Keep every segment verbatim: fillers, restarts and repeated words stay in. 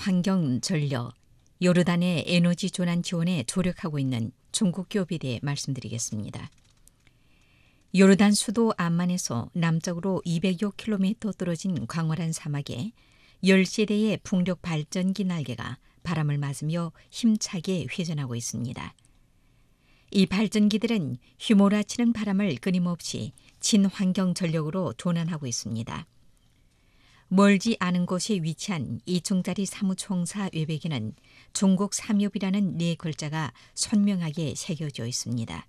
친환경 전력, 요르단의 에너지 전환 지원에 조력하고 있는 중국 기업에 대해 말씀드리겠습니다. 요르단 수도 암만에서 남쪽으로 이백여 킬로미터 떨어진 광활한 사막에 열 세대의 풍력 발전기 날개가 바람을 맞으며 힘차게 회전하고 있습니다. 이 발전기들은 휘몰아치는 바람을 끊임없이 친환경 전력으로 전환하고 있습니다. 멀지 않은 곳에 위치한 이 층짜리 사무총사 외벽에는 중국 삼엽이라는 네 글자가 선명하게 새겨져 있습니다.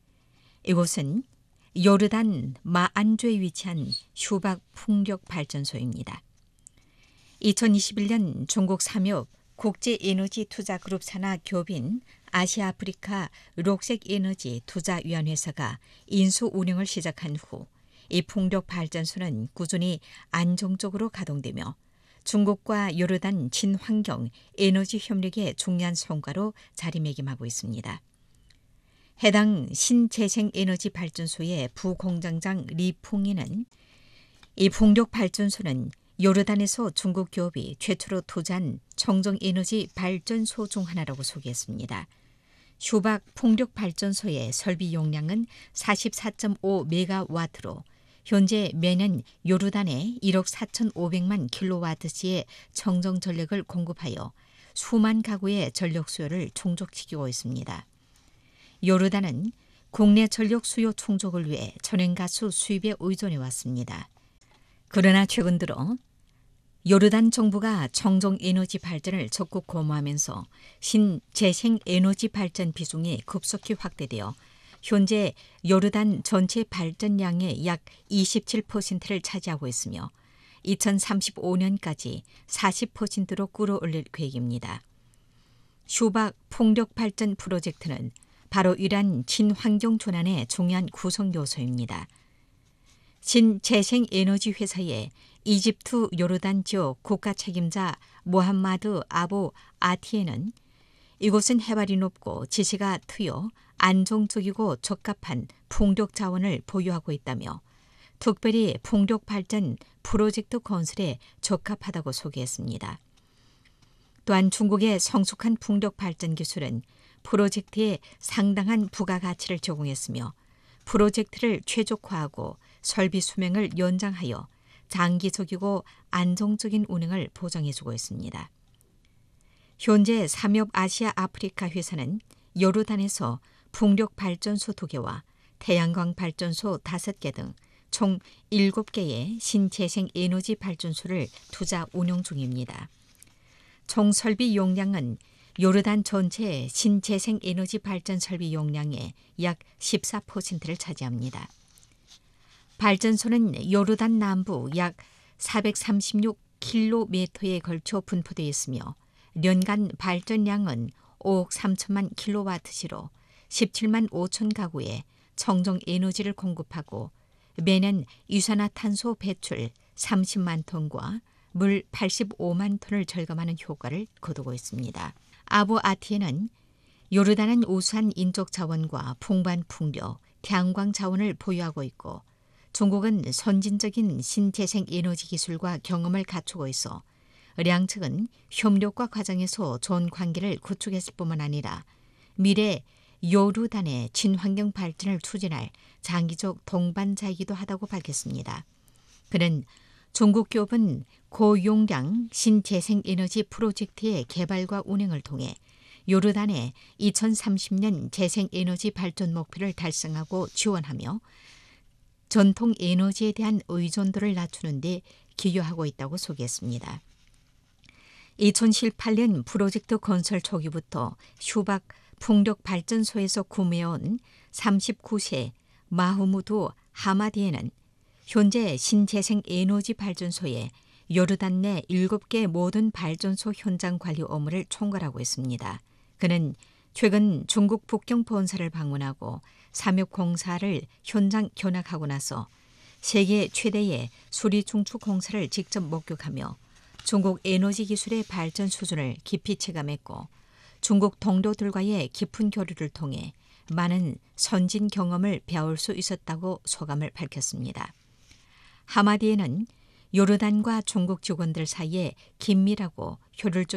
이곳은 요르단 마안주에 위치한 슈박 풍력발전소입니다. 이천이십일 년 중국 삼엽 국제에너지투자그룹 산하 기업인 아시아아프리카 녹색에너지투자위원회사가 인수 운영을 시작한 후 이 풍력발전소는 꾸준히 안정적으로 가동되며 중국과 요르단 친환경 에너지 협력의 중요한 성과로 자리매김하고 있습니다. 해당 신재생에너지 발전소의 부공장장 리풍이는 이 풍력발전소는 요르단에서 중국 기업이 최초로 투자한 청정에너지 발전소 중 하나라고 소개했습니다. 슈박 풍력발전소의 설비 용량은 사십사 점 오 메가와트로 현재 매년 요르단에 일억 사천오백만 킬로와트시의 청정 전력을 공급하여 수만 가구의 전력 수요를 충족시키고 있습니다. 요르단은 국내 전력 수요 충족을 위해 천연가스 수입에 의존해 왔습니다. 그러나 최근 들어 요르단 정부가 청정에너지 발전을 적극 고무하면서 신재생에너지 발전 비중이 급속히 확대되어 현재 요르단 전체 발전량의 약 이십칠 퍼센트를 차지하고 있으며 이천삼십오 년까지 사십 퍼센트로 끌어올릴 계획입니다. 슈박 풍력발전 프로젝트는 바로 이러한 친환경 전환의 중요한 구성 요소입니다. 신재생에너지 회사의 이집트 요르단 지역 국가 책임자 모함마드 아부 아티에는 이곳은 해발이 높고 지시가 트여 안정적이고 적합한 풍력 자원을 보유하고 있다며 특별히 풍력 발전 프로젝트 건설에 적합하다고 소개했습니다. 또한 중국의 성숙한 풍력 발전 기술은 프로젝트에 상당한 부가가치를 제공했으며 프로젝트를 최적화하고 설비 수명을 연장하여 장기적이고 안정적인 운행을 보장해주고 있습니다. 현재 삼엽 아시아 아프리카 회사는 요르단에서 풍력 발전소 두 개와 태양광 발전소 다섯 개 등 총 일곱 개의 신재생 에너지 발전소를 투자 운영 중입니다. 총 설비 용량은 요르단 전체 신재생 에너지 발전 설비 용량의 약 십사 퍼센트를 차지합니다. 발전소는 요르단 남부 약 사백삼십육 킬로미터에 걸쳐 분포되어 있으며 연간 발전량은 오억 삼천만 킬로와트시로 십칠만 오천 가구에 청정 에너지를 공급하고 매년 이산화탄소 배출 삼십만 톤과 물 팔십오만 톤을 절감하는 효과를 거두고 있습니다. 아부 아티에는 요르단은 우수한 인적 자원과 풍부한 풍력, 태양광 자원을 보유하고 있고 중국은 선진적인 신재생 에너지 기술과 경험을 갖추고 있어 양측은 협력과 과정에서 좋은 관계를 구축했을 뿐만 아니라 미래 요르단의 친환경 발전을 추진할 장기적 동반자이기도 하다고 밝혔습니다. 그는 중국 기업은 고용량 신재생에너지 프로젝트의 개발과 운행을 통해 요르단의 이천삼십 년 재생에너지 발전 목표를 달성하고 지원하며 전통 에너지에 대한 의존도를 낮추는 데 기여하고 있다고 소개했습니다. 이천십팔 년 프로젝트 건설 초기부터 슈박 풍력발전소에서 구매해온 삼십구 세 마흐무드 하마디에는 현재 신재생에너지 발전소에 요르단 내 일곱 개 모든 발전소 현장 관리 업무를 총괄하고 있습니다. 그는 최근 중국 북경 본사를 방문하고 삼엽 공사를 현장 견학하고 나서 세계 최대의 수리 중축 공사를 직접 목격하며 중국 에너지 기술의 발전 수준을 깊이 체감했고 중국 동료들과의 깊은 교류를 통해 많은 선진 경험을 배울 수 있었다고 소감을 밝혔습니다. 하마디에는 요르단과 중국 직원들 사이에 긴밀하고 효율적